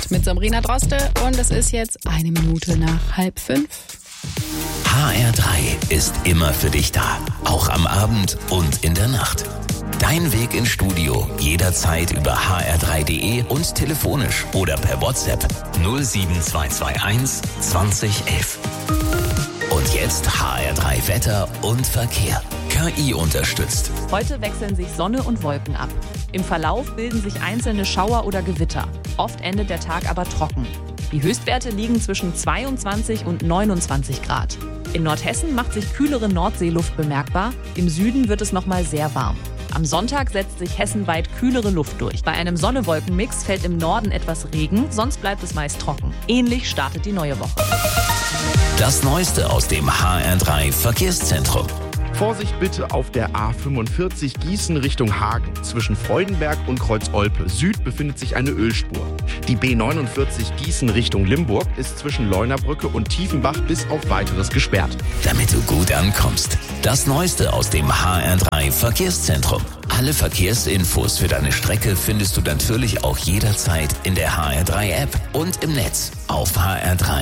mit Sabrina Droste und es ist jetzt 1 Minute nach 4:30. HR3 ist immer für dich da, auch am Abend und in der Nacht. Dein Weg ins Studio jederzeit über hr3.de und telefonisch oder per WhatsApp 07221 2011. Und jetzt HR3 Wetter und Verkehr. KI unterstützt. Heute wechseln sich Sonne und Wolken ab. Im Verlauf bilden sich einzelne Schauer oder Gewitter. Oft endet der Tag aber trocken. Die Höchstwerte liegen zwischen 22 und 29 Grad. In Nordhessen macht sich kühlere Nordseeluft bemerkbar. Im Süden wird es nochmal sehr warm. Am Sonntag setzt sich hessenweit kühlere Luft durch. Bei einem Sonne-Wolken-Mix fällt im Norden etwas Regen, sonst bleibt es meist trocken. Ähnlich startet die neue Woche. Das Neueste aus dem HR3 Verkehrszentrum. Vorsicht bitte auf der A45 Gießen Richtung Hagen. Zwischen Freudenberg und Kreuz-Olpe Süd befindet sich eine Ölspur. Die B49 Gießen Richtung Limburg ist zwischen Leunabrücke und Tiefenbach bis auf Weiteres gesperrt. Damit du gut ankommst. Das Neueste aus dem HR3 Verkehrszentrum. Alle Verkehrsinfos für deine Strecke findest du natürlich auch jederzeit in der HR3 App und im Netz auf hr3.